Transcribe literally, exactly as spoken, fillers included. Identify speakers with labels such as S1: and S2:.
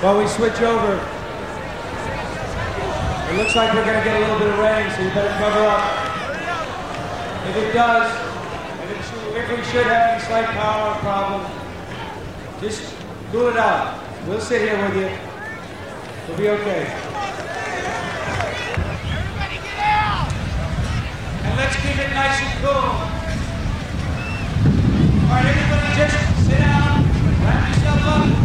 S1: While we switch over, it looks like we're going to get a little bit of rain, so you better cover up. If it does, if, it should, if we should have any slight power problem, just cool it out. We'll sit here with you. We'll be okay.
S2: Everybody get out!
S1: And let's keep it nice and cool. All right, everybody just sit down, wrap yourself up.